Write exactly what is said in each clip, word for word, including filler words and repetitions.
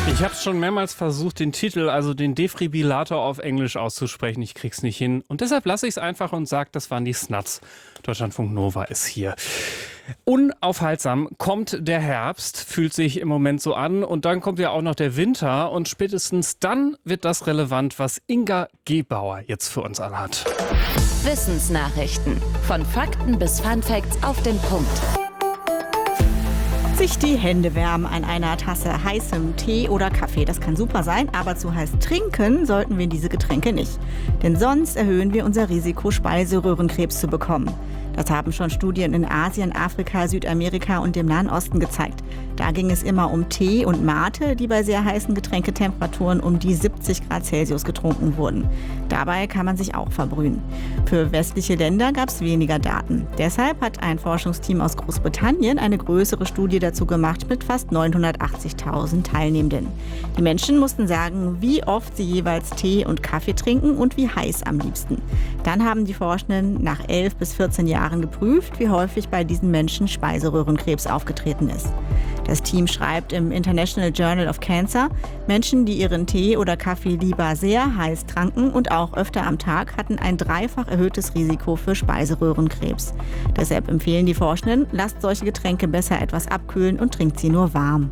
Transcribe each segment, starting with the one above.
Ich habe schon mehrmals versucht, den Titel, also den Defibrillator auf Englisch auszusprechen. Ich krieg's nicht hin. Und deshalb lasse ich es einfach und sage, das waren die Snuts. Deutschlandfunk Nova ist hier. Unaufhaltsam kommt der Herbst, fühlt sich im Moment so an. Und dann kommt ja auch noch der Winter. Und spätestens dann wird das relevant, was Inga Gebauer jetzt für uns anhat. Wissensnachrichten. Von Fakten bis Funfacts auf den Punkt. Sich die Hände wärmen an einer Tasse heißem Tee oder Kaffee. Das kann super sein, aber zu heiß trinken sollten wir diese Getränke nicht. Denn sonst erhöhen wir unser Risiko, Speiseröhrenkrebs zu bekommen. Das haben schon Studien in Asien, Afrika, Südamerika und dem Nahen Osten gezeigt. Da ging es immer um Tee und Mate, die bei sehr heißen Getränketemperaturen um die siebzig Grad Celsius getrunken wurden. Dabei kann man sich auch verbrühen. Für westliche Länder gab es weniger Daten. Deshalb hat ein Forschungsteam aus Großbritannien eine größere Studie dazu gemacht mit fast neunhundertachtzigtausend Teilnehmenden. Die Menschen mussten sagen, wie oft sie jeweils Tee und Kaffee trinken und wie heiß am liebsten. Dann haben die Forschenden nach elf bis vierzehn Jahren geprüft, wie häufig bei diesen Menschen Speiseröhrenkrebs aufgetreten ist. Das Team schreibt im International Journal of Cancer, Menschen, die ihren Tee oder Kaffee lieber sehr heiß tranken und auch öfter am Tag, hatten ein dreifach erhöhtes Risiko für Speiseröhrenkrebs. Deshalb empfehlen die Forschenden, lasst solche Getränke besser etwas abkühlen und trinkt sie nur warm.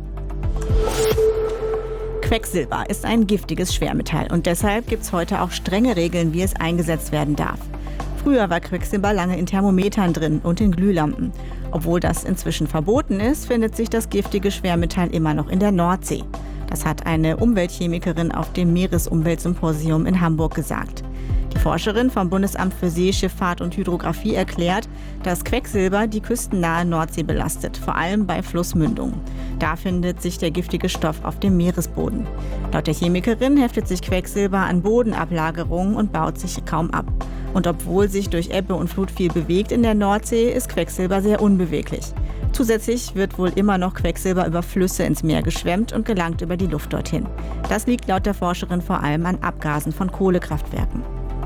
Quecksilber ist ein giftiges Schwermetall und deshalb gibt es heute auch strenge Regeln, wie es eingesetzt werden darf. Früher war Quecksilber lange in Thermometern drin und in Glühlampen. Obwohl das inzwischen verboten ist, findet sich das giftige Schwermetall immer noch in der Nordsee. Das hat eine Umweltchemikerin auf dem Meeresumweltsymposium in Hamburg gesagt. Die Forscherin vom Bundesamt für Seeschifffahrt und Hydrographie erklärt, dass Quecksilber die küstennahe Nordsee belastet, vor allem bei Flussmündungen. Da findet sich der giftige Stoff auf dem Meeresboden. Laut der Chemikerin heftet sich Quecksilber an Bodenablagerungen und baut sich kaum ab. Und obwohl sich durch Ebbe und Flut viel bewegt in der Nordsee, ist Quecksilber sehr unbeweglich. Zusätzlich wird wohl immer noch Quecksilber über Flüsse ins Meer geschwemmt und gelangt über die Luft dorthin. Das liegt laut der Forscherin vor allem an Abgasen von Kohlekraftwerken.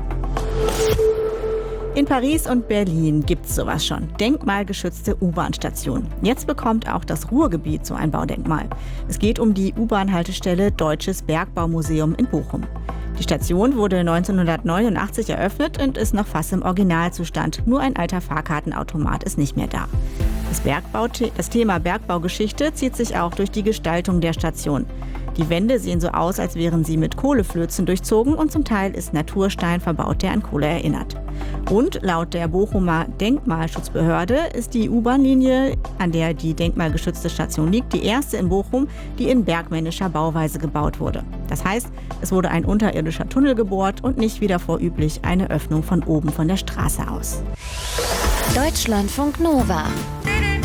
In Paris und Berlin gibt's sowas schon. Denkmalgeschützte U-Bahn-Stationen. Jetzt bekommt auch das Ruhrgebiet so ein Baudenkmal. Es geht um die U-Bahn-Haltestelle Deutsches Bergbaumuseum in Bochum. Die Station wurde neunzehnhundertneunundachtzig eröffnet und ist noch fast im Originalzustand. Nur ein alter Fahrkartenautomat ist nicht mehr da. Das, Bergbau, das Thema Bergbaugeschichte zieht sich auch durch die Gestaltung der Station. Die Wände sehen so aus, als wären sie mit Kohleflözen durchzogen und zum Teil ist Naturstein verbaut, der an Kohle erinnert. Und laut der Bochumer Denkmalschutzbehörde ist die U-Bahn-Linie, an der die denkmalgeschützte Station liegt, die erste in Bochum, die in bergmännischer Bauweise gebaut wurde. Das heißt, es wurde ein unterirdischer Tunnel gebohrt und nicht wie davor üblich eine Öffnung von oben von der Straße aus. Deutschlandfunk Nova.